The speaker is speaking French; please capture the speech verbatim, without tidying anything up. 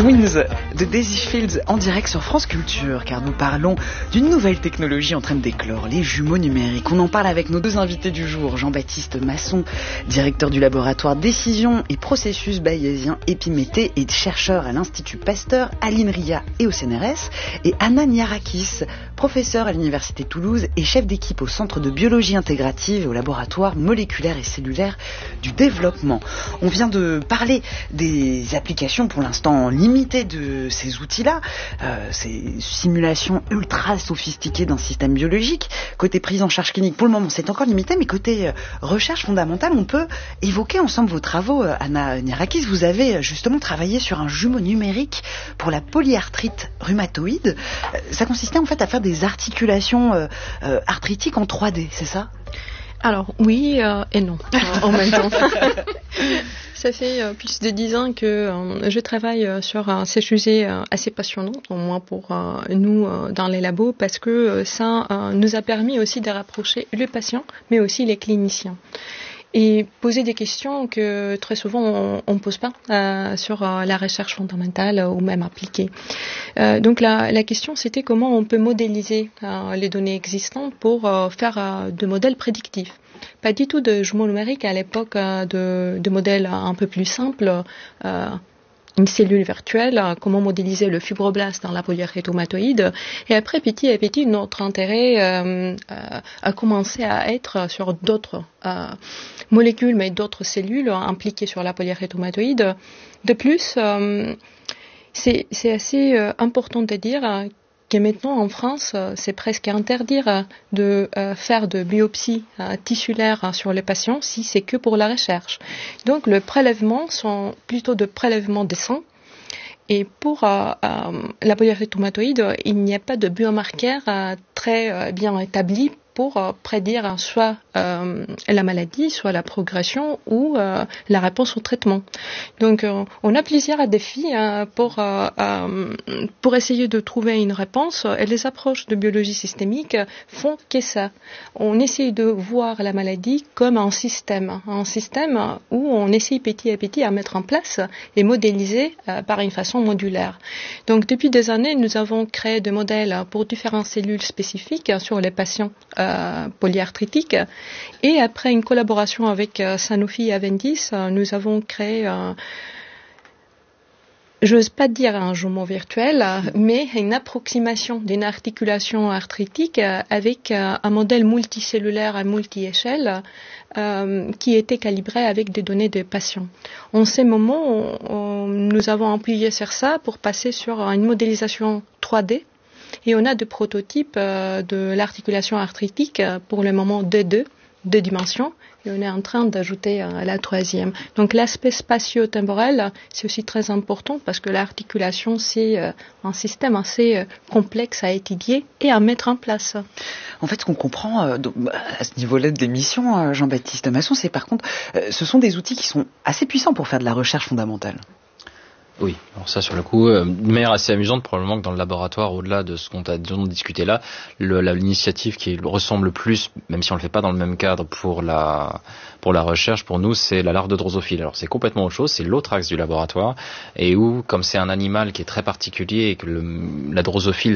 Twins de Daisy Fields en direct sur France Culture, car nous parlons d'une nouvelle technologie en train de d'éclore, les jumeaux numériques. On en parle avec nos deux invités du jour, Jean-Baptiste Masson, directeur du laboratoire Décision et Processus bayésien Epiméthée et chercheur à l'Institut Pasteur, à l'INRIA et au C N R S, et Anna Niarakis, professeur à l'Université Toulouse et chef d'équipe au Centre de biologie intégrative et au laboratoire moléculaire et cellulaire du développement. On vient de parler des applications pour l'instant limitées de ces outils-là, euh, ces simulations ultra sophistiquées d'un système biologique. Côté prise en charge clinique, pour le moment, c'est encore limité, mais côté euh, recherche fondamentale, on peut évoquer ensemble vos travaux. Euh, Anna Niarakis, vous avez justement travaillé sur un jumeau numérique pour la polyarthrite rhumatoïde. Euh, ça consistait en fait à faire des articulations euh, euh, arthritiques en trois D, c'est ça ? Alors oui euh, et non en même temps. Ça fait euh, plus de dix ans que euh, je travaille euh, sur euh, ces sujets euh, assez passionnants, au moins pour euh, nous euh, dans les labos, parce que euh, ça euh, nous a permis aussi de rapprocher le patient, mais aussi les cliniciens. Et poser des questions que très souvent on ne pose pas euh, sur euh, la recherche fondamentale euh, ou même appliquée. Euh, donc la, la question c'était comment on peut modéliser euh, les données existantes pour euh, faire euh, de modèles prédictifs. Pas du tout de jumeaux numériques à l'époque, euh, de, de modèles un peu plus simples. Euh, une cellule virtuelle, comment modéliser le fibroblaste dans la polyarthrite rhumatoïde. Et après, petit à petit, notre intérêt euh, euh, a commencé à être sur d'autres euh, molécules, mais d'autres cellules impliquées sur la polyarthrite rhumatoïde. De plus, euh, c'est, c'est assez euh, important de dire euh, que maintenant en France, c'est presque interdit de euh, faire de biopsie euh, tissulaire sur les patients si c'est que pour la recherche. Donc le prélèvement sont plutôt de prélèvements de sang. Et pour euh, euh, la polyarthrite rhumatoïde, il n'y a pas de biomarqueur euh, très euh, bien établi pour euh, prédire soit euh, la maladie, soit la progression ou euh, la réponse au traitement. Donc euh, on a plusieurs défis euh, pour, euh, euh, pour essayer de trouver une réponse, et les approches de biologie systémique font que ça. On essaie de voir la maladie comme un système, un système où on essaie petit à petit à mettre en place et modéliser euh, par une façon modulaire. Donc depuis des années, nous avons créé des modèles pour différentes cellules spécifiques sur les patients Euh, polyarthritiques, et après une collaboration avec euh, Sanofi et Aventis, euh, nous avons créé un, j'ose pas dire un jumeau virtuel, euh, mais une approximation d'une articulation arthritique euh, avec euh, un modèle multicellulaire à multi-échelle euh, qui était calibré avec des données des patients. En ces moments, on, on, nous avons appuyé sur ça pour passer sur une modélisation trois D. Et on a des prototypes euh, de l'articulation arthritique euh, pour le moment D deux, deux dimensions, et on est en train d'ajouter euh, la troisième. Donc l'aspect spatio-temporel, c'est aussi très important parce que l'articulation, c'est euh, un système assez euh, complexe à étudier et à mettre en place. En fait, ce qu'on comprend euh, à ce niveau-là de l'émission, euh, Jean-Baptiste Masson, c'est par contre, euh, ce sont des outils qui sont assez puissants pour faire de la recherche fondamentale. Oui, alors ça sur le coup, euh, une manière assez amusante probablement que dans le laboratoire, au-delà de ce qu'on a discuté là, le, la, l'initiative qui ressemble le plus, même si on le fait pas dans le même cadre pour la pour la recherche, pour nous, c'est la larve de drosophile. Alors c'est complètement autre chose, c'est l'autre axe du laboratoire, et où, comme c'est un animal qui est très particulier et que le, la drosophile